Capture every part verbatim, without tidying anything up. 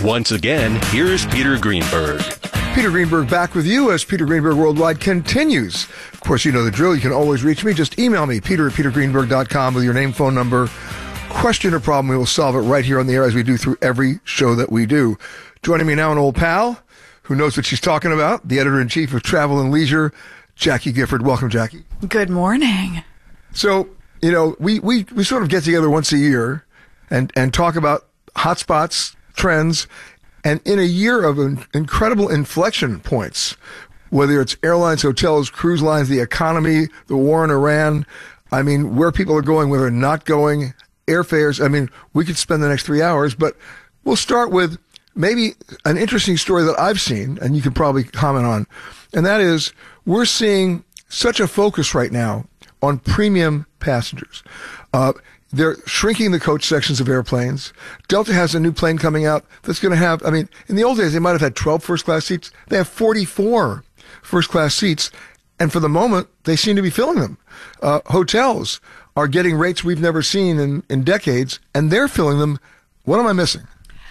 Once again, here's Peter Greenberg. Peter Greenberg back with you as Peter Greenberg Worldwide continues. Of course, you know the drill. You can always reach me. Just email me, peter at peter greenberg dot com with your name, phone number, question or problem. We will solve it right here on the air as we do through every show that we do. Joining me now, an old pal who knows what she's talking about, the editor-in-chief of Travel and Leisure, Jackie Gifford. Welcome, Jackie. Good morning. So, you know, we, we, we sort of get together once a year and, and talk about hotspots, trends, and in a year of an incredible inflection points, whether it's airlines, hotels, cruise lines, the economy, the war in Iran, I mean, where people are going, where they're not going, airfares. I mean, we could spend the next three hours, but we'll start with maybe an interesting story that I've seen, and you can probably comment on, and that is we're seeing such a focus right now on premium passengers. Uh, They're shrinking the coach sections of airplanes. Delta has a new plane coming out that's going to have, I mean, in the old days, they might have had twelve first-class seats. They have forty-four first-class seats. And for the moment, they seem to be filling them. Uh, hotels are getting rates we've never seen in, in decades, and they're filling them. What am I missing?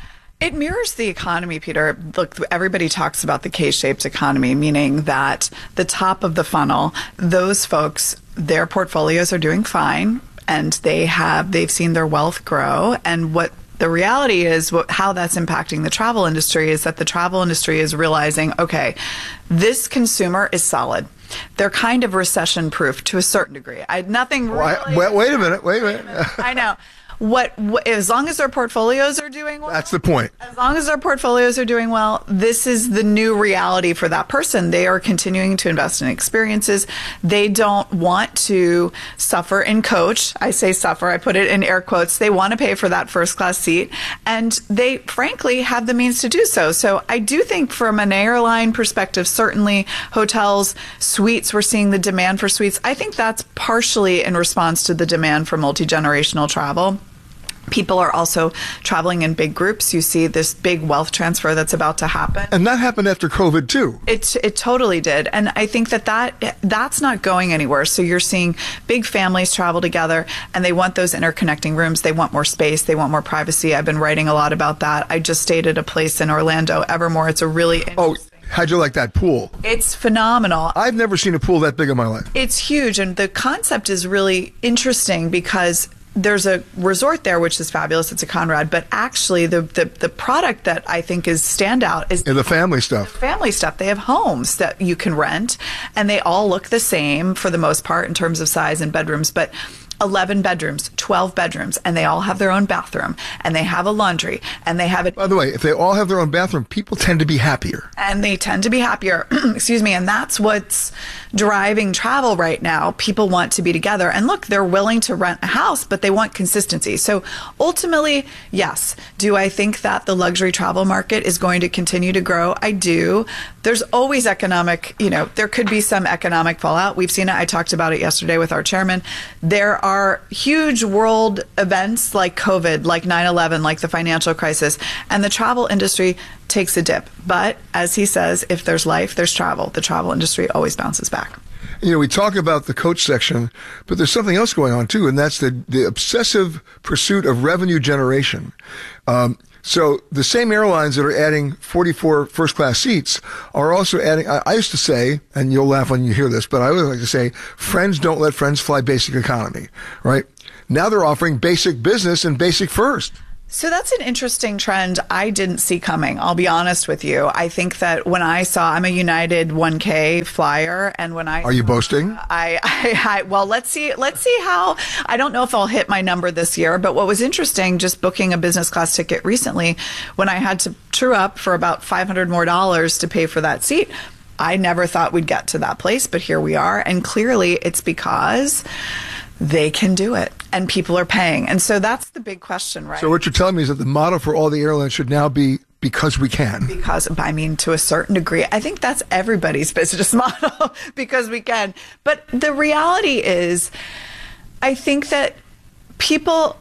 It mirrors the economy, Peter. Look, everybody talks about the K-shaped economy, meaning that the top of the funnel, those folks, their portfolios are doing fine. And they have, they've seen their wealth grow. And what the reality is, what, how that's impacting the travel industry is that the travel industry is realizing, okay, this consumer is solid. They're kind of recession proof to a certain degree. I nothing really. Well, I, wait, wait a minute. Wait a minute. I know. What, what as long as their portfolios are doing well, that's the point. As long as their portfolios are doing well, this is the new reality for that person. They are continuing to invest in experiences. They don't want to suffer in coach. I say suffer, I put it in air quotes. They want to pay for that first class seat, and they frankly have the means to do so. So I do think from an airline perspective, certainly hotels, suites, we're seeing the demand for suites. I think that's partially in response to the demand for multi-generational travel. People are also traveling in big groups. You see this big wealth transfer that's about to happen. And that happened after COVID, too. It, it totally did. And I think that, that that's not going anywhere. So you're seeing big families travel together, and they want those interconnecting rooms. They want more space. They want more privacy. I've been writing a lot about that. I just stayed at a place in Orlando, Evermore. It's a really Oh, how'd you like that pool? It's phenomenal. I've never seen a pool that big in my life. It's huge. And the concept is really interesting because there's a resort there, which is fabulous. It's a Conrad. But actually, the, the, the product that I think is standout is yeah, the family stuff. The family stuff. They have homes that you can rent, and they all look the same for the most part in terms of size and bedrooms. But eleven bedrooms, twelve bedrooms, and they all have their own bathroom, and they have a laundry, and they have it. By the way, if they all have their own bathroom, people tend to be happier. And they tend to be happier. Excuse me. And that's what's driving travel right now. People want to be together. And look, they're willing to rent a house, but they want consistency. So ultimately, yes. Do I think that the luxury travel market is going to continue to grow? I do. There's always economic, you know, there could be some economic fallout. We've seen it. I talked about it yesterday with our chairman. There are huge world events like COVID, like nine eleven, like the financial crisis, and the travel industry takes a dip. But as he says, if there's life, there's travel. The travel industry always bounces back. You know, we talk about the coach section, but there's something else going on too, and that's the, the obsessive pursuit of revenue generation. Um, so the same airlines that are adding forty-four first-class seats are also adding, I, I used to say, and you'll laugh when you hear this, but I always like to say, friends don't let friends fly basic economy, right? Now they're offering basic business and basic first. So that's an interesting trend I didn't see coming. I'll be honest with you. I think that when I saw, I'm a United one K flyer, and when I are you boasting? I, I, I well, let's see, let's see how. I don't know if I'll hit my number this year, but what was interesting, just booking a business class ticket recently, when I had to true up for about five hundred more dollars to pay for that seat. I never thought we'd get to that place, but here we are, and clearly it's because they can do it and people are paying. And so that's the big question, right? So what you're telling me is that the model for all the airlines should now be because we can. Because, I mean, to a certain degree, I think that's everybody's business model, because we can. But the reality is, I think that people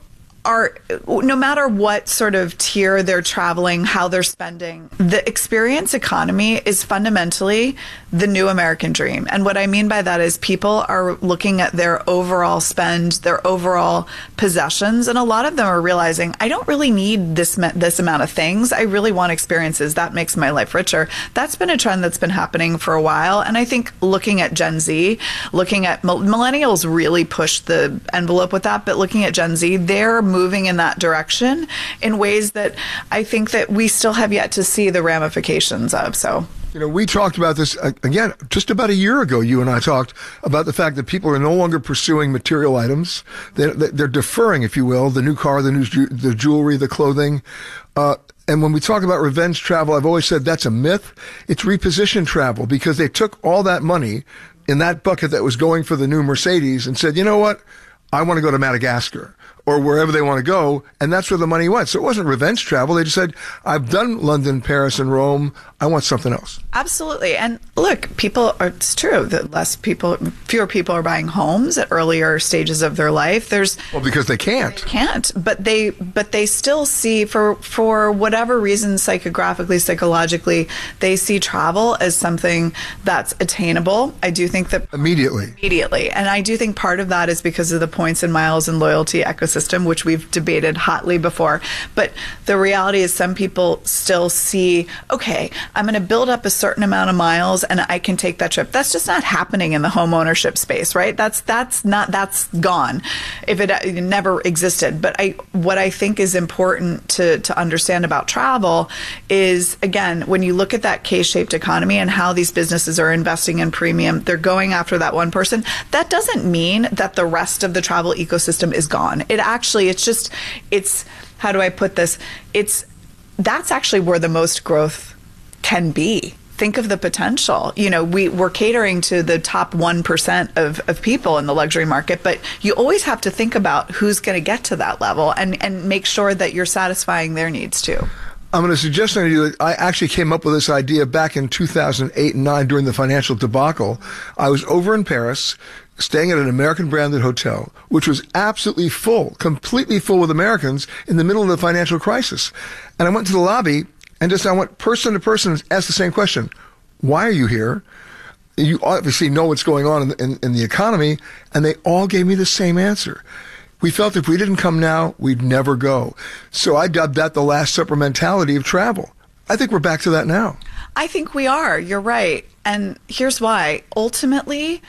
are, no matter what sort of tier they're traveling, how they're spending, the experience economy is fundamentally the new American dream. And what I mean by that is people are looking at their overall spend, their overall possessions, and a lot of them are realizing, I don't really need this this amount of things. I really want experiences. That makes my life richer. That's been a trend that's been happening for a while. And I think looking at Gen Z, looking at millennials really pushed the envelope with that, but looking at Gen Z, they're moving in that direction in ways that I think that we still have yet to see the ramifications of. So, you know, we talked about this uh, again just about a year ago. You and I talked about the fact that people are no longer pursuing material items. They're, they're deferring, if you will, the new car, the new ju- the jewelry, the clothing. Uh, and when we talk about revenge travel, I've always said that's a myth. It's repositioned travel because they took all that money in that bucket that was going for the new Mercedes and said, you know what? I want to go to Madagascar or wherever they want to go. And that's where the money went. So it wasn't revenge travel. They just said, I've done London, Paris, and Rome. I want something else. Absolutely. And look, people are, it's true that less people, fewer people are buying homes at earlier stages of their life. There's well, because they can't. They can't, but they, but they still see for, for whatever reason, psychographically, psychologically, they see travel as something that's attainable. I do think that immediately, immediately. And I do think part of that is because of the points and miles and loyalty ecosystem, which we've debated hotly before. But the reality is some people still see, okay, I'm going to build up a certain amount of miles and I can take that trip. That's just not happening in the home ownership space, right? That's that's not that's gone. If it, it never existed. But I what I think is important to to understand about travel is, again, when you look at that K-shaped economy and how these businesses are investing in premium, they're going after that one person. That doesn't mean that the rest of the travel ecosystem is gone. It actually, it's just, it's, how do I put this? It's, that's actually where the most growth can be. Think of the potential. You know, we, we're catering to the top one percent of, of people in the luxury market, but you always have to think about who's going to get to that level and, and make sure that you're satisfying their needs too. I'm going to suggest to you that I actually came up with this idea back in two thousand eight and nine during the financial debacle. I was over in Paris, staying at an American-branded hotel, which was absolutely full, completely full with Americans in the middle of the financial crisis. And I went to the lobby and just I went person to person and asked the same question. Why are you here? You obviously know what's going on in the, in, in the economy. And they all gave me the same answer. We felt if we didn't come now, we'd never go. So I dubbed that the Last Supper mentality of travel. I think we're back to that now. I think we are. You're right. And here's why. Ultimately,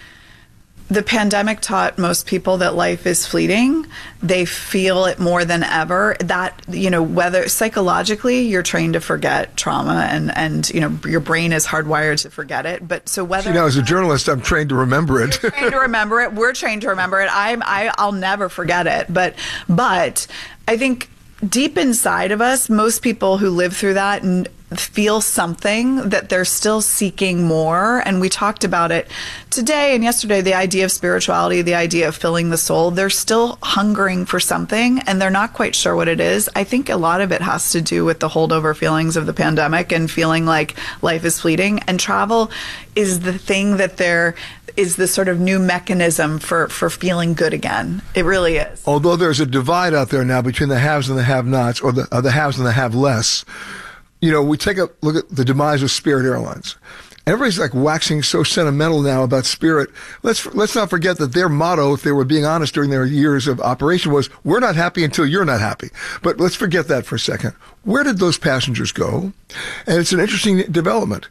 the pandemic taught most people that life is fleeting. They feel it more than ever. That, you know, whether psychologically you're trained to forget trauma and, and you know, your brain is hardwired to forget it. But so whether... You know, as a journalist, I'm trained to remember it. You're trained to remember it. We're trained to remember it. I'm, I, I'll never forget it. But, but I think deep inside of us, most people who live through that and feel something that they're still seeking more. And we talked about it today and yesterday, the idea of spirituality, the idea of filling the soul. They're still hungering for something and they're not quite sure what it is. I think a lot of it has to do with the holdover feelings of the pandemic and feeling like life is fleeting. And travel is the thing that they're is the sort of new mechanism for, for feeling good again. It really is. Although there's a divide out there now between the haves and the have-nots, or the, uh, the haves and the have-less. You know, we take a look at the demise of Spirit Airlines. Everybody's like waxing so sentimental now about Spirit. Let's let's not forget that their motto, if they were being honest during their years of operation, was, we're not happy until you're not happy. But let's forget that for a second. Where did those passengers go? And it's an interesting development.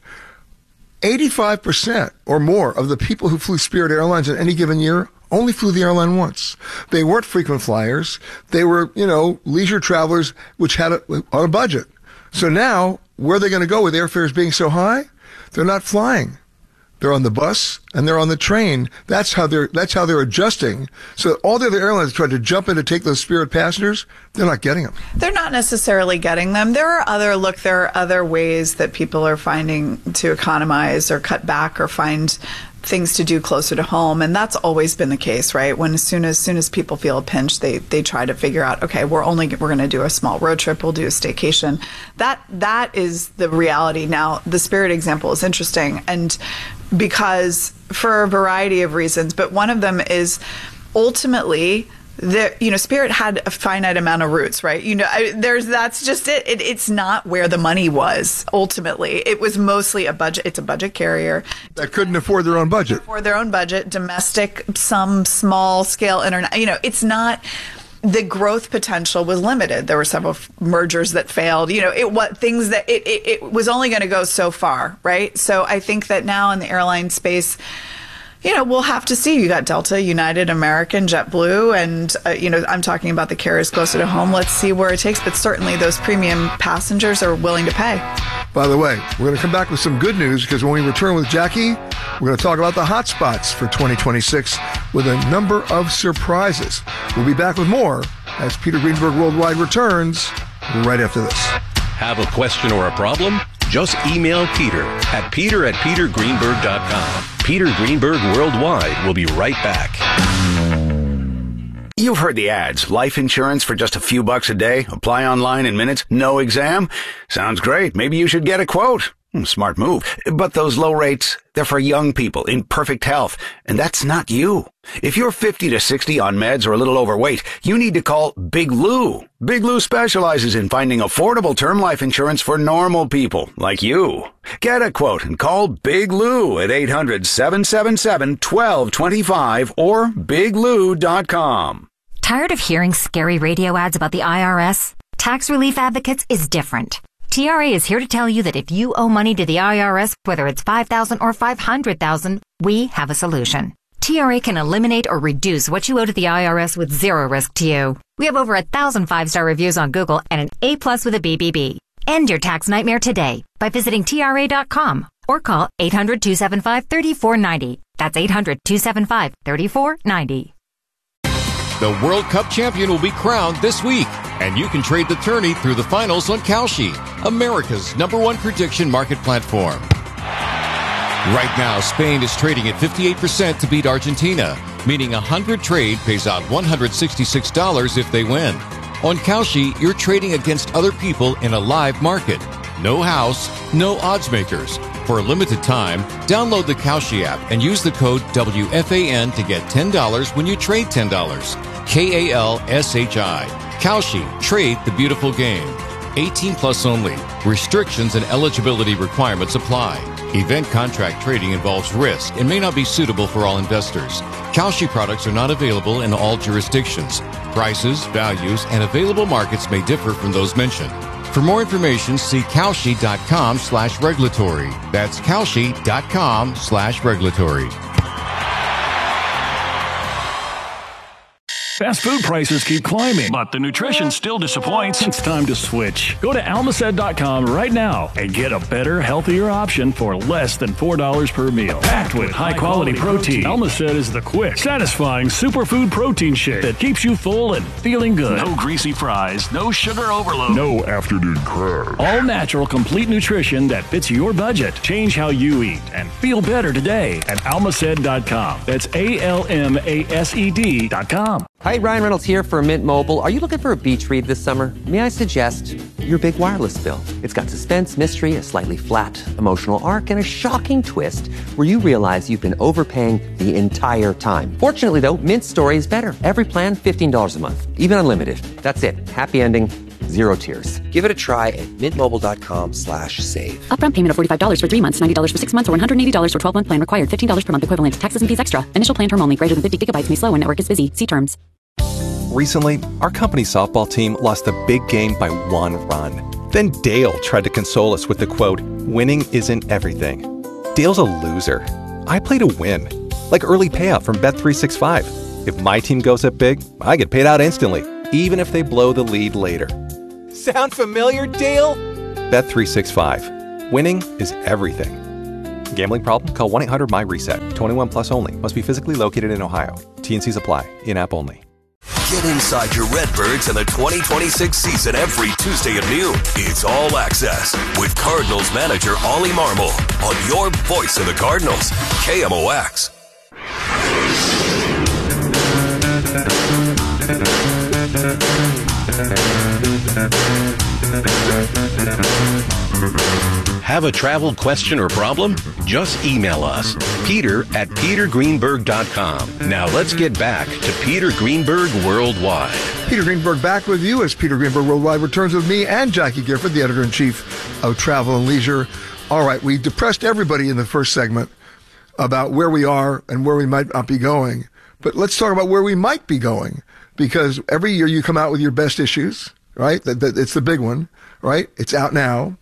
eighty-five percent or more of the people who flew Spirit Airlines in any given year only flew the airline once. They weren't frequent flyers. They were, you know, leisure travelers which had a, on a budget. So now, where are they going to go with airfares being so high? They're not flying. They're on the bus and they're on the train. That's how they're that's how they're adjusting. So all the other airlines tried to jump in to take those Spirit passengers. They're not getting them. They're not necessarily getting them. There are other look. There are other ways that people are finding to economize or cut back or find things to do closer to home, and that's always been the case, right? When as soon as soon as people feel a pinch, they they try to figure out, okay, we're only we're going to do a small road trip, we'll do a staycation. That that is the reality. Now, the Spirit example is interesting, and because for a variety of reasons, but one of them is ultimately the, you know, Spirit had a finite amount of routes, right? You know, I, there's, that's just it. it. It's not where the money was ultimately. It was mostly a budget. It's a budget carrier that couldn't afford their own budget. Afford their own budget, domestic, some small scale internet. You know, it's not. The growth potential was limited. There were several f- mergers that failed. You know, it what things that it, it, it was only going to go so far, right? So I think that now in the airline space, you know, we'll have to see. You got Delta, United, American, JetBlue, and, uh, you know, I'm talking about the carriers closer to home. Let's see where it takes. But certainly those premium passengers are willing to pay. By the way, we're going to come back with some good news because when we return with Jackie, we're going to talk about the hotspots for twenty twenty-six with a number of surprises. We'll be back with more as Peter Greenberg Worldwide returns right after this. Have a question or a problem? Just email Peter at peter at peter greenberg dot com. Peter Greenberg Worldwide will be right back. You've heard the ads. Life insurance for just a few bucks a day. Apply online in minutes. No exam. Sounds great. Maybe you should get a quote. Smart move. But those low rates, they're for young people in perfect health. And that's not you. If you're fifty to sixty on meds or a little overweight, you need to call Big Lou. Big Lou specializes in finding affordable term life insurance for normal people like you. Get a quote and call Big Lou at eight hundred, seven seven seven, one two two five or big lou dot com. Tired of hearing scary radio ads about the I R S? Tax Relief Advocates is different. T R A is here to tell you that if you owe money to the I R S, whether it's five thousand dollars or five hundred thousand dollars, we have a solution. T R A can eliminate or reduce what you owe to the I R S with zero risk to you. We have over a thousand five-star reviews on Google and an A plus with a B B B. End your tax nightmare today by visiting T R A dot com or call eight hundred, two seven five, three four nine zero. That's eight hundred, two seven five, three four nine zero. The World Cup champion will be crowned this week, and you can trade the tourney through the finals on Kalshi, America's number one prediction market platform. Right now, Spain is trading at fifty-eight percent to beat Argentina, meaning a one hundred trade pays out one hundred sixty-six dollars if they win. On Kalshi, you're trading against other people in a live market. No house, no odds makers. For a limited time, download the Kalshi app and use the code W F A N to get ten dollars when you trade ten dollars. K A L S H I. Kalshi. Trade the beautiful game. eighteen plus only. Restrictions and eligibility requirements apply. Event contract trading involves risk and may not be suitable for all investors. Kalshi products are not available in all jurisdictions. Prices, values, and available markets may differ from those mentioned. For more information, see Kalshi.com slash regulatory. That's Kalshi.com slash regulatory. Fast food prices keep climbing, but the nutrition still disappoints. It's time to switch. Go to almacet dot com right now and get a better, healthier option for less than four dollars per meal. Packed with high-quality protein, Almacet is the quick, satisfying superfood protein shake that keeps you full and feeling good. No greasy fries, no sugar overload, no afternoon crash. All natural, complete nutrition that fits your budget. Change how you eat and feel better today at almacet dot com. That's A L M A S E D dot com. Hi, Ryan Reynolds here for Mint Mobile. Are you looking for a beach read this summer? May I suggest your big wireless bill? It's got suspense, mystery, a slightly flat emotional arc, and a shocking twist where you realize you've been overpaying the entire time. Fortunately, though, Mint's story is better. Every plan, fifteen dollars a month, even unlimited. That's it. Happy ending, zero tears. Give it a try at mintmobile.com slash save. Upfront payment of forty-five dollars for three months, ninety dollars for six months, or one hundred eighty dollars for twelve-month plan required. fifteen dollars per month equivalent. Taxes and fees extra. Initial plan term only. Greater than fifty gigabytes may slow when network is busy. See terms. Recently, our company softball team lost the big game by one run. Then Dale tried to console us with the quote, "Winning isn't everything." Dale's a loser. I play to win. Like early payout from Bet three sixty-five. If my team goes up big, I get paid out instantly, even if they blow the lead later. Sound familiar, Dale? Bet three sixty-five. Winning is everything. Gambling problem? Call one eight hundred my reset. twenty-one plus only. Must be physically located in Ohio. T N Cs apply. In-app only. Get inside your Redbirds in the twenty twenty-six season every Tuesday at noon. It's All Access with Cardinals manager Ollie Marmol on your voice of the Cardinals, K M O X. Have a travel question or problem? Just email us, Peter at peter greenberg dot com. Now let's get back to Peter Greenberg Worldwide. Peter Greenberg back with you as Peter Greenberg Worldwide returns with me and Jackie Gifford, the editor-in-chief of Travel and Leisure. All right, we depressed everybody in the first segment about where we are and where we might not be going. But let's talk about where we might be going, because every year you come out with your best issues, right? That, that, it's the big one, right? It's out now.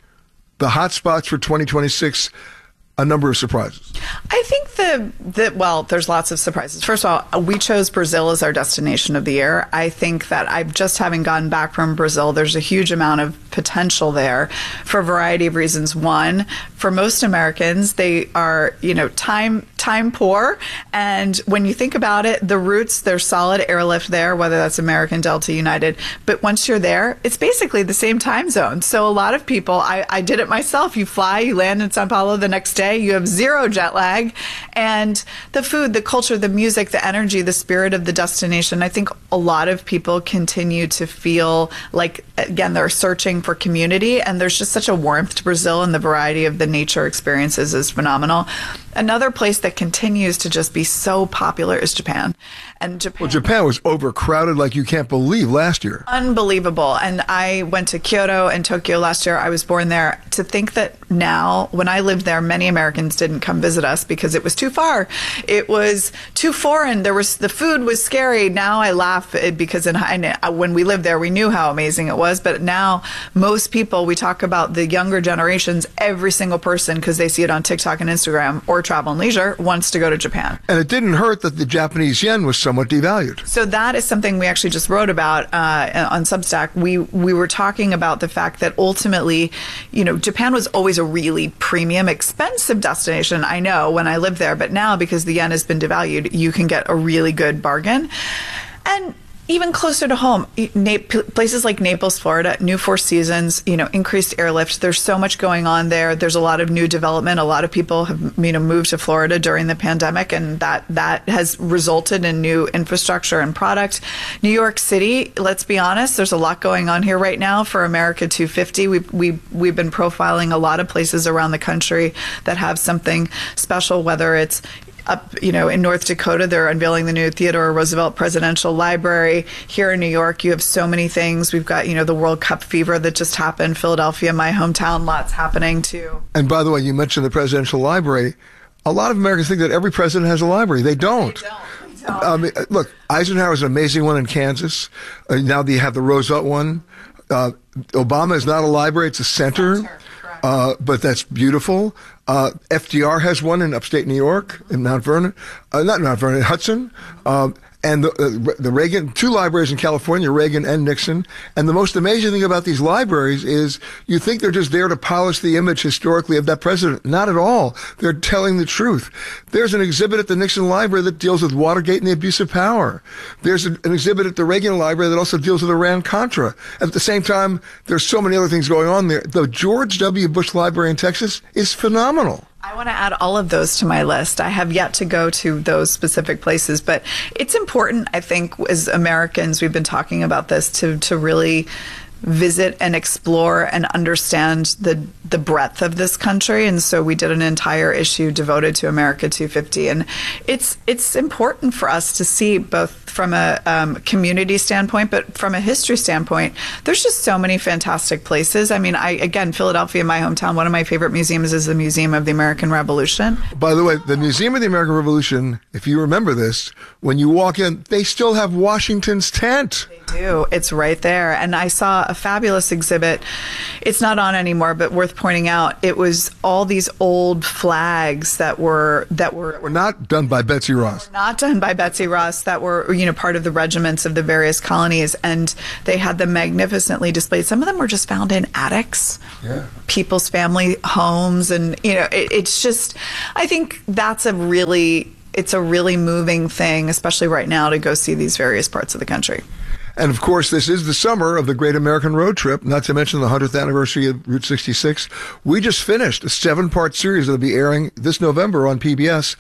The hot spots for twenty twenty-six, a number of surprises. I think the, the, well, there's lots of surprises. First of all, we chose Brazil as our destination of the year. I think that I've just having gotten back from Brazil, there's a huge amount of potential there for a variety of reasons. One, for most Americans, they are, you know, time time poor. And when you think about it, the routes, there's solid airlift there, whether that's American, Delta, United. But once you're there, it's basically the same time zone. So a lot of people, I, I did it myself. You fly, you land in Sao Paulo the next day, you have zero jet lag. And the food, the culture, the music, the energy, the spirit of the destination, I think a lot of people continue to feel like, again, they're searching for community. And there's just such a warmth to Brazil, and the variety of the nature experiences is phenomenal. Another place that continues to just be so popular is Japan. And Japan, well, Japan was overcrowded like you can't believe last year. Unbelievable. And I went to Kyoto and Tokyo last year. I was born there. To think that now, when I lived there, many Americans didn't come visit us because it was too far. It was too foreign. There was, the food was scary. Now I laugh because in, when we lived there, we knew how amazing it was. But now most people, we talk about the younger generations, every single person, because they see it on TikTok and Instagram or Travel and Leisure, wants to go to Japan. And it didn't hurt that the Japanese yen was somewhat devalued. So that is something we actually just wrote about uh, on Substack. We we were talking about the fact that ultimately, you know, Japan was always a really premium, expensive destination. I know when I lived there, but now because the yen has been devalued, you can get a really good bargain. And even closer to home, places like Naples, Florida, new Four Seasons, you know, increased airlift. There's so much going on there. There's a lot of new development. A lot of people have, you know, moved to Florida during the pandemic, and that that has resulted in new infrastructure and product. New York City, let's be honest, there's a lot going on here right now for America two fifty. We've, we, we've been profiling a lot of places around the country that have something special, whether it's up, you know, in North Dakota, they're unveiling the new Theodore Roosevelt Presidential Library. Here in New York, you have so many things. We've got, you know, the World Cup fever that just happened. Philadelphia, my hometown, lots happening too. And by the way, you mentioned the Presidential Library. A lot of Americans think that every president has a library. They don't. They don't. They don't. I mean, look, Eisenhower's an amazing one in Kansas. Uh, now they have the Roosevelt one. Uh, Obama is not a library; it's a center. center. Uh, but that's beautiful. Uh, F D R has one in upstate New York, in Mount Vernon, uh, not Mount Vernon, Hudson. Um, and the, uh, the Reagan, two libraries in California, Reagan and Nixon. And the most amazing thing about these libraries is you think they're just there to polish the image historically of that president. Not at all. They're telling the truth. There's an exhibit at the Nixon Library that deals with Watergate and the abuse of power. There's a, an exhibit at the Reagan Library that also deals with Iran-Contra. At the same time, there's so many other things going on there. The George W. Bush Library in Texas is phenomenal. I want to add all of those to my list. I have yet to go to those specific places, but it's important, I think, as Americans, we've been talking about this, to, to really visit and explore and understand the the breadth of this country. And so we did an entire issue devoted to America two fifty. And it's it's important for us to see, both from a um, community standpoint, but from a history standpoint, there's just so many fantastic places. I mean, I again, Philadelphia, my hometown, one of my favorite museums is the Museum of the American Revolution. By the way, the Museum of the American Revolution, if you remember this, when you walk in, they still have Washington's tent. They do. It's right there. And I saw a fabulous exhibit. It's not on anymore, but worth pointing out. It was all these old flags that were that were, that were not done by Betsy Ross. Not done by Betsy Ross. That were, you know, part of the regiments of the various colonies, and they had them magnificently displayed. Some of them were just found in attics, yeah. people's family homes, and you know, it, it's just. I think that's a really. It's a really moving thing, especially right now, to go see these various parts of the country. And of course, this is the summer of the Great American Road Trip, not to mention the one hundredth anniversary of Route sixty-six. We just finished a seven-part series that'll be airing this November on P B S,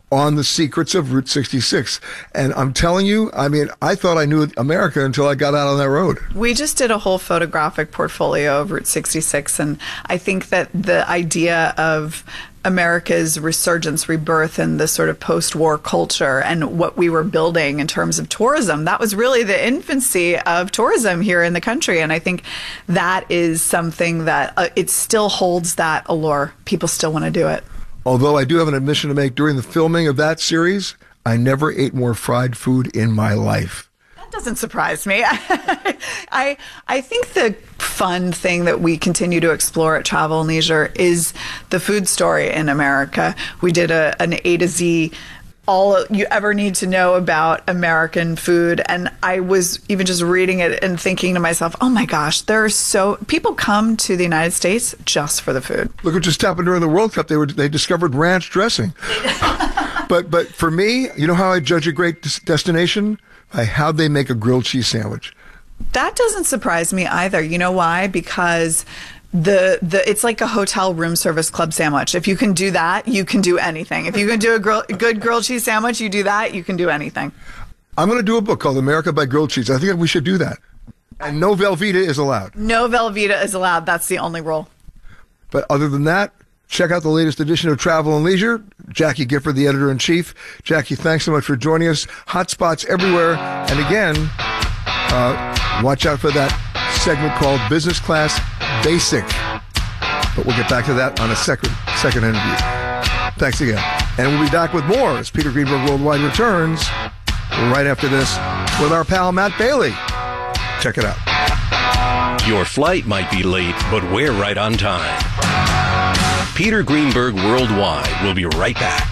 on the secrets of Route sixty-six. And I'm telling you, I mean, I thought I knew America until I got out on that road. We just did a whole photographic portfolio of Route sixty-six, and I think that the idea of America's resurgence, rebirth, and the sort of post-war culture and what we were building in terms of tourism, that was really the infancy of tourism here in the country. And I think that is something that uh, it still holds that allure. People still want to do it. Although I do have an admission to make, during the filming of that series, I never ate more fried food in my life. That doesn't surprise me. I I think the fun thing that we continue to explore at Travel and Leisure is the food story in America. We did a, an A to Z, all you ever need to know about American food. And I was even just reading it and thinking to myself, oh my gosh, there are so people come to the United States just for the food. Look what just happened during the World Cup. They were they discovered ranch dressing. but but for me, you know how I judge a great des- destination? By how they make a grilled cheese sandwich. That doesn't surprise me either. You know why? Because the the it's like a hotel room service club sandwich. If you can do that, you can do anything. If you can do a grill, good grilled cheese sandwich, you do that, you can do anything. I'm going to do a book called America by Grilled Cheese. I think we should do that. And no Velveeta is allowed. No Velveeta is allowed. That's the only rule. But other than that, check out the latest edition of Travel and Leisure. Jackie Gifford, the editor-in-chief. Jackie, thanks so much for joining us. Hotspots everywhere. And again, uh, watch out for that segment called Business Class Basic. But we'll get back to that on a second, second interview. Thanks again. And we'll be back with more as Peter Greenberg Worldwide returns right after this with our pal Matt Bailey. Check it out. Your flight might be late, but we're right on time. Peter Greenberg Worldwide will be right back.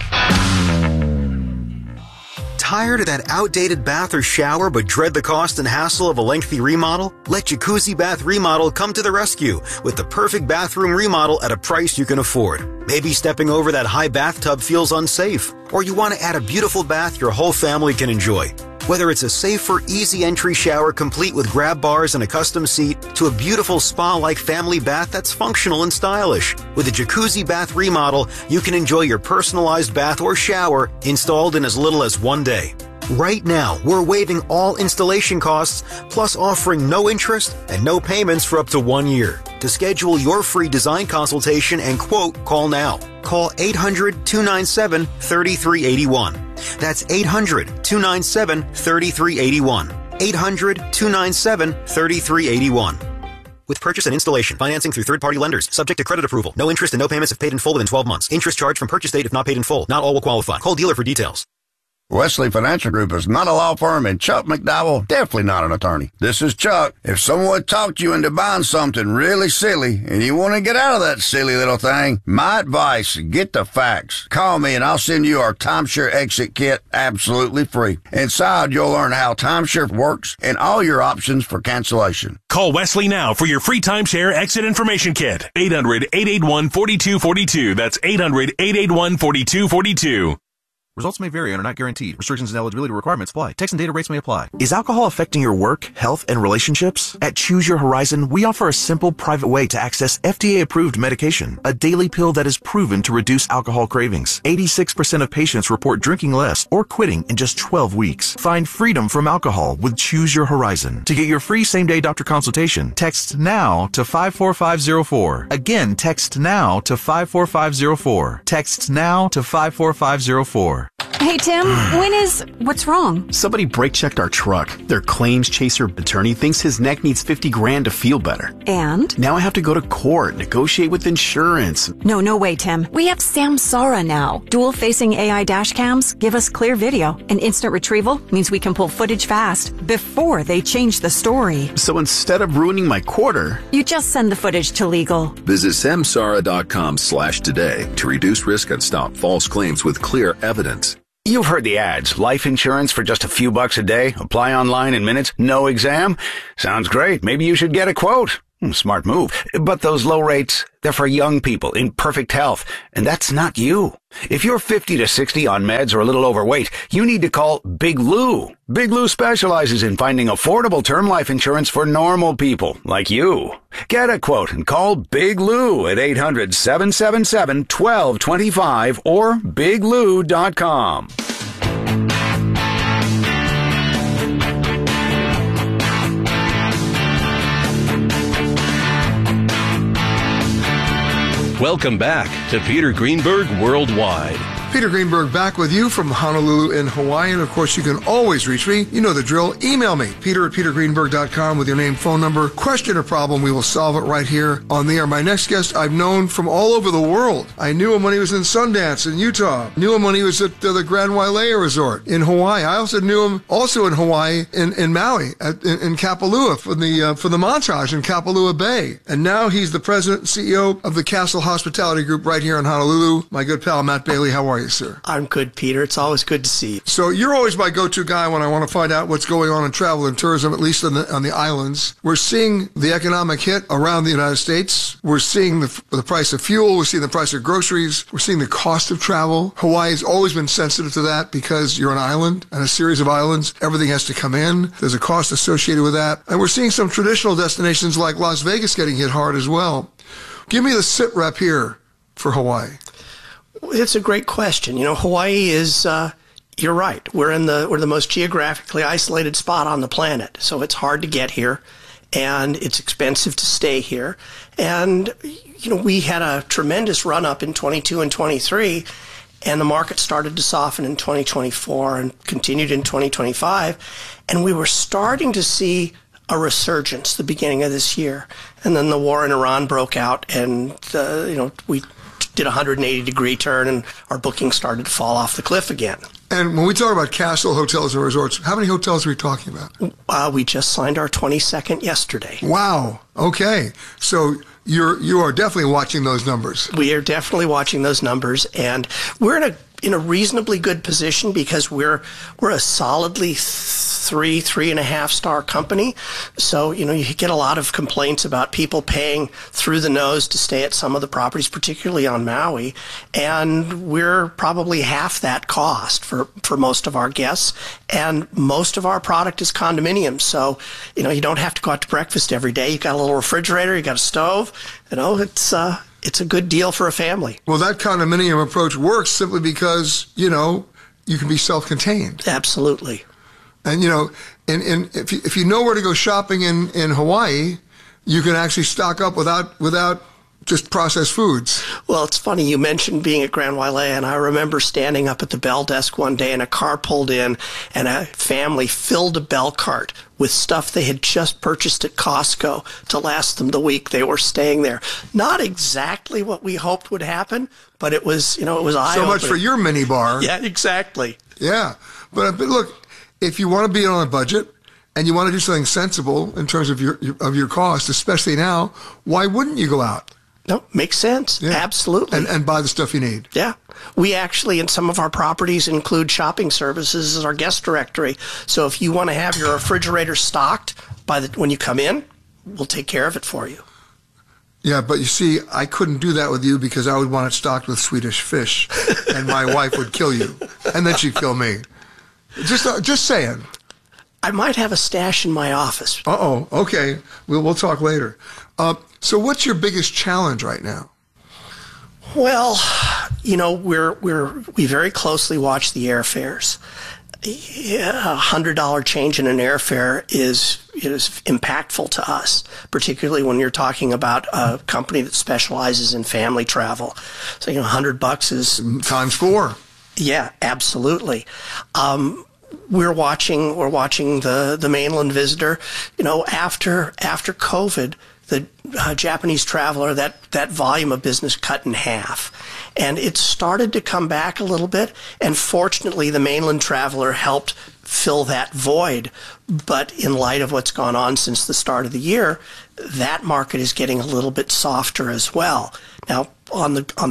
Tired of that outdated bath or shower but dread the cost and hassle of a lengthy remodel? Let Jacuzzi Bath Remodel come to the rescue with the perfect bathroom remodel at a price you can afford. Maybe stepping over that high bathtub feels unsafe, or you want to add a beautiful bath your whole family can enjoy. Whether it's a safer, easy entry shower complete with grab bars and a custom seat, to a beautiful spa-like family bath that's functional and stylish. With a Jacuzzi Bath Remodel, you can enjoy your personalized bath or shower installed in as little as one day. Right now, we're waiving all installation costs, plus offering no interest and no payments for up to one year. To schedule your free design consultation and quote, call now. Call eight hundred, two nine seven, three three eight one. That's eight hundred, two nine seven, three three eight one. eight hundred, two nine seven, three three eight one. With purchase and installation, financing through third-party lenders, subject to credit approval. No interest and no payments if paid in full within twelve months. Interest charged from purchase date if not paid in full. Not all will qualify. Call dealer for details. Wesley Financial Group is not a law firm, and Chuck McDowell definitely not an attorney. This is Chuck. If someone talked you into buying something really silly and you want to get out of that silly little thing, my advice, get the facts. Call me and I'll send you our timeshare exit kit absolutely free. Inside, you'll learn how timeshare works and all your options for cancellation. Call Wesley now for your free timeshare exit information kit. eight hundred, eight eight one, four two four two. That's eight hundred, eight eight one, four two four two. Results may vary and are not guaranteed. Restrictions and eligibility requirements apply. Text and data rates may apply. Is alcohol affecting your work, health, and relationships? At Choose Your Horizon, we offer a simple, private way to access F D A-approved medication, a daily pill that is proven to reduce alcohol cravings. eighty-six percent of patients report drinking less or quitting in just twelve weeks. Find freedom from alcohol with Choose Your Horizon. To get your free same-day doctor consultation, text NOW to five four five zero four. Again, text NOW to five four five zero four. Text NOW to five four five zero four. Hey, Tim, when is... What's wrong? Somebody brake-checked our truck. Their claims chaser attorney thinks his neck needs fifty grand to feel better. And? Now I have to go to court, negotiate with insurance. No, no way, Tim. We have Samsara now. Dual-facing A I dash cams give us clear video, and instant retrieval means we can pull footage fast before they change the story. So instead of ruining my quarter... You just send the footage to legal. Visit samsara.com slash today to reduce risk and stop false claims with clear evidence. You've heard the ads. Life insurance for just a few bucks a day. Apply online in minutes. No exam. Sounds great. Maybe you should get a quote. Smart move. But those low rates, they're for young people in perfect health, and that's not you. If you're fifty to sixty on meds or a little overweight, you need to call Big Lou. Big Lou specializes in finding affordable term life insurance for normal people like you. Get a quote and call Big Lou at eight hundred, seven seven seven, one two two five or big lou dot com. Welcome back to Peter Greenberg Worldwide. Peter Greenberg back with you from Honolulu in Hawaii. And of course, you can always reach me. You know the drill. Email me, peter at peter greenberg dot com with your name, phone number, question or problem. We will solve it right here on the air. My next guest I've known from all over the world. I knew him when he was in Sundance in Utah. Knew him when he was at uh, the Grand Wailea Resort in Hawaii. I also knew him also in Hawaii, in, in Maui, at, in, in Kapalua, for the, uh, for the Montage in Kapalua Bay. And now he's the president and C E O of the Castle Hospitality Group right here in Honolulu. My good pal, Matt Bailey, how are you, sir? I'm good, Peter. It's always good to see you. So you're always my go-to guy when I want to find out what's going on in travel and tourism, at least on the, on the islands. We're seeing the economic hit around the United States. We're seeing the, the price of fuel. We're seeing the price of groceries. We're seeing the cost of travel. Hawaii's always been sensitive to that because you're an island and a series of islands. Everything has to come in. There's a cost associated with that. And we're seeing some traditional destinations like Las Vegas getting hit hard as well. Give me the sit rep here for Hawaii. It's a great question. You know, Hawaii is, uh, you're right. We're in the, we're the most geographically isolated spot on the planet. So it's hard to get here and it's expensive to stay here. And, you know, we had a tremendous run up in twenty-two and twenty-three and the market started to soften in twenty twenty-four and continued in twenty twenty-five. And we were starting to see a resurgence the beginning of this year. And then the war in Iran broke out and, uh, you know, we did a one hundred eighty degree turn and our bookings started to fall off the cliff again. And when we talk about Castle Hotels and Resorts, how many hotels are we talking about? Uh, we just signed our twenty-second yesterday. Wow. Okay. So you're, you are definitely watching those numbers. We are definitely watching those numbers, and we're in a, in a reasonably good position because we're, we're a solidly three, three and a half star company. So, you know, you get a lot of complaints about people paying through the nose to stay at some of the properties, particularly on Maui. And we're probably half that cost for, for most of our guests. And most of our product is condominiums. So, you know, you don't have to go out to breakfast every day. You got a little refrigerator, you got a stove, you know, it's, uh, it's a good deal for a family. Well, that condominium approach works simply because, you know, you can be self-contained. Absolutely. And, you know, in, in, if, you, if you know where to go shopping in, in Hawaii, you can actually stock up without without just processed foods. Well, it's funny. You mentioned being at Grand Wailea, and I remember standing up at the bell desk one day, and a car pulled in, and a family filled a bell cart with stuff they had just purchased at Costco to last them the week they were staying there. Not exactly what we hoped would happen, but it was, you know, it was eye-opening. So much for your mini bar. Yeah, exactly. Yeah. But, but look, if you want to be on a budget and you want to do something sensible in terms of your of your cost, especially now, why wouldn't you go out? No, makes sense. Yeah. Absolutely. And, and buy the stuff you need. Yeah. We actually, in some of our properties, include shopping services as our guest directory. So if you want to have your refrigerator stocked by the when you come in, we'll take care of it for you. Yeah, but you see, I couldn't do that with you because I would want it stocked with Swedish fish, and my wife would kill you, and then she'd kill me. Just, uh, just saying. I might have a stash in my office. Uh-oh. Okay. We'll, we'll talk later. Uh, so what's your biggest challenge right now? Well, you know, we're, we're, we very closely watch the airfares. Yeah, a one hundred dollar change in an airfare is, is impactful to us, particularly when you're talking about a company that specializes in family travel. So, you know, one hundred bucks is... Times four. Yeah, absolutely. Um, we're watching, we're watching the, the mainland visitor. You know, after, after COVID, the uh, Japanese traveler, that, that volume of business cut in half. And it started to come back a little bit. And fortunately, the mainland traveler helped fill that void. But in light of what's gone on since the start of the year, that market is getting a little bit softer as well. Now, on the, on the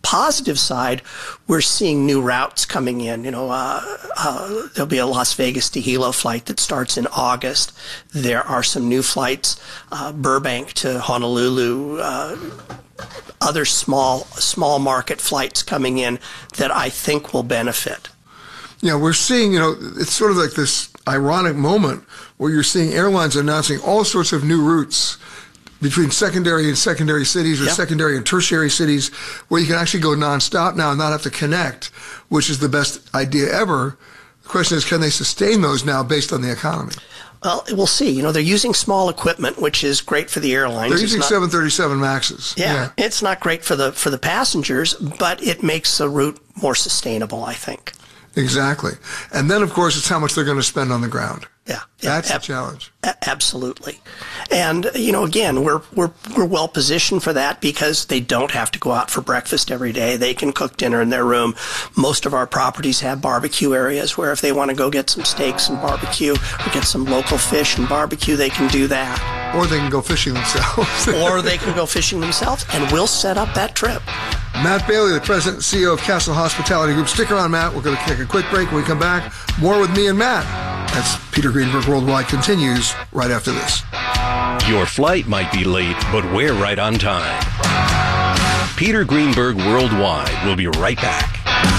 positive side, we're seeing new routes coming in. You know, uh, uh, there'll be a Las Vegas to Hilo flight that starts in August. There are some new flights, uh, Burbank to Honolulu, uh, other small, small market flights coming in that I think will benefit. Yeah, we're seeing, you know, it's sort of like this ironic moment where you're seeing airlines announcing all sorts of new routes between secondary and secondary cities or yep. secondary and tertiary cities where you can actually go nonstop now and not have to connect, which is the best idea ever. The question is, can they sustain those now based on the economy? Well, we'll see. You know, they're using small equipment, which is great for the airlines. They're using not, seven thirty-seven Maxes. Yeah, yeah, it's not great for the for the passengers, but it makes the route more sustainable, I think. Exactly. And then, of course, it's how much they're going to spend on the ground. Yeah, that's yeah, the challenge. A- absolutely. And, you know, again, we're we're we're well positioned for that because they don't have to go out for breakfast every day. They can cook dinner in their room. Most of our properties have barbecue areas where if they want to go get some steaks and barbecue or get some local fish and barbecue, they can do that. Or they can go fishing themselves. or they can go fishing themselves, and we'll set up that trip. Matt Bailey, the president and C E O of Castle Hospitality Group. Stick around, Matt. We're going to take a quick break. When we come back, more with me and Matt. That's Peter Greenberg Worldwide continues right after this. Your flight might be late, but we're right on time. Peter Greenberg Worldwide will be right back.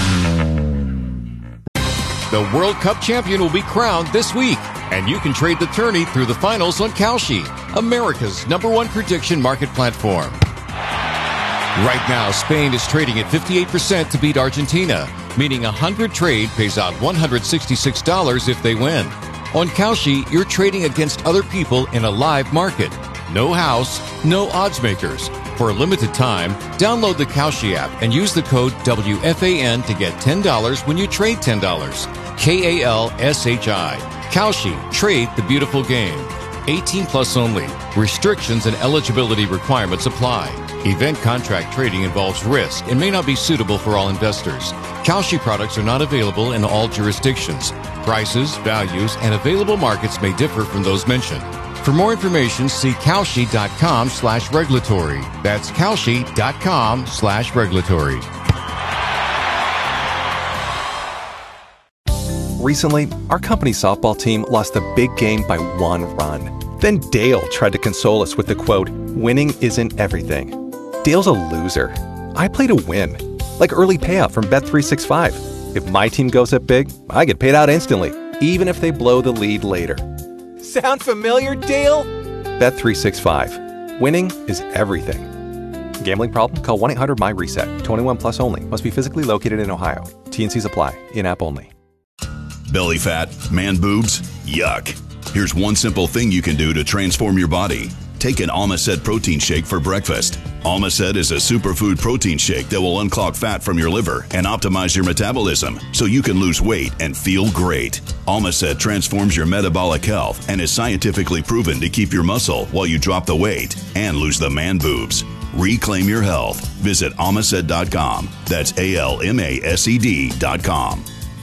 The World Cup champion will be crowned this week, and you can trade the tourney through the finals on Kalshi, America's number one prediction market platform. Right now, Spain is trading at fifty-eight percent to beat Argentina, meaning a one hundred trade pays out one hundred sixty-six dollars if they win. On Kalshi, you're trading against other people in a live market. No house, no odds makers. For a limited time, download the Kalshi app and use the code W F A N to get ten dollars when you trade ten dollars. K A L S H I. Kalshi. Trade the beautiful game. eighteen plus only. Restrictions and eligibility requirements apply. Event contract trading involves risk and may not be suitable for all investors. Kalshi products are not available in all jurisdictions. Prices, values, and available markets may differ from those mentioned. For more information, see Kalshi.com slash regulatory. That's Kalshi.com slash regulatory. Recently, our company softball team lost the big game by one run. Then Dale tried to console us with the quote, "Winning isn't everything." Dale's a loser. I play to win. Like early payout from Bet three sixty-five. If my team goes up big, I get paid out instantly, even if they blow the lead later. Sound familiar, Dale? Bet three sixty-five. Winning is everything. Gambling problem? Call one eight hundred M Y reset. twenty-one plus only. Must be physically located in Ohio. T and Cs apply. In-app only. Belly fat, man boobs, yuck. Here's one simple thing you can do to transform your body. Take an Almacet protein shake for breakfast. Almacet is a superfood protein shake that will unclog fat from your liver and optimize your metabolism so you can lose weight and feel great. Almacet transforms your metabolic health and is scientifically proven to keep your muscle while you drop the weight and lose the man boobs. Reclaim your health. Visit almacet dot com. That's A L M A S E D dot com.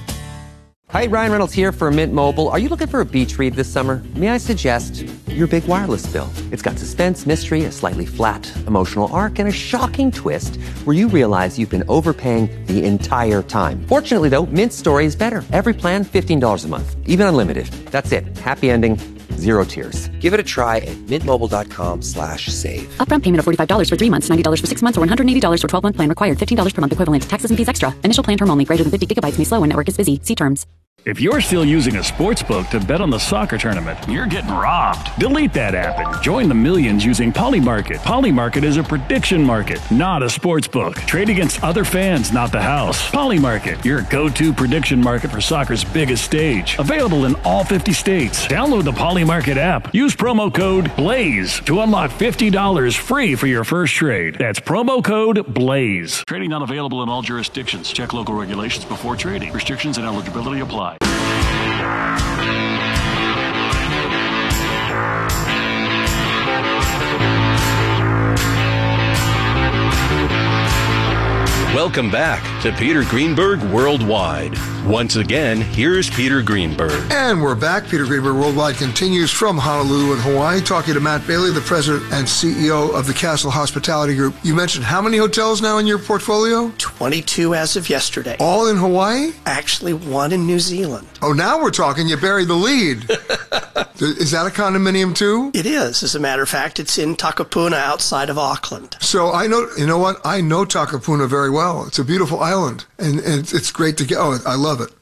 Hi, Ryan Reynolds here for Mint Mobile. Are you looking for a beach read this summer? May I suggest your big wireless bill? It's got suspense, mystery, a slightly flat emotional arc, and a shocking twist where you realize you've been overpaying the entire time. Fortunately, though, Mint's story is better. Every plan, fifteen dollars a month, even unlimited. That's it. Happy ending. Zero tears. Give it a try at mintmobile.com slash save. Upfront payment of forty-five dollars for three months, ninety dollars for six months, or one hundred eighty dollars for twelve-month plan required. fifteen dollars per month equivalent. Taxes and fees extra. Initial plan term only. Greater than fifty gigabytes may slow when network is busy. See terms. If you're still using a sports book to bet on the soccer tournament, you're getting robbed. Delete that app and join the millions using Polymarket. Polymarket is a prediction market, not a sports book. Trade against other fans, not the house. Polymarket, your go-to prediction market for soccer's biggest stage. Available in all fifty states. Download the Polymarket app. Use promo code BLAZE to unlock fifty dollars free for your first trade. That's promo code BLAZE. Trading not available in all jurisdictions. Check local regulations before trading. Restrictions and eligibility apply. Welcome back to Peter Greenberg Worldwide. Once again, here's Peter Greenberg. And we're back. Peter Greenberg Worldwide continues from Honolulu in Hawaii, talking to Matt Bailey, the president and C E O of the Castle Hospitality Group. You mentioned how many hotels now in your portfolio? twenty-two as of yesterday. All in Hawaii? Actually, one in New Zealand. Oh, now we're talking. You buried the lead. Is that a condominium too? It is. As a matter of fact, it's in Takapuna outside of Auckland. So I know, you know what? I know Takapuna very well. It's a beautiful island, and, and it's, it's great to get. Oh, I love it.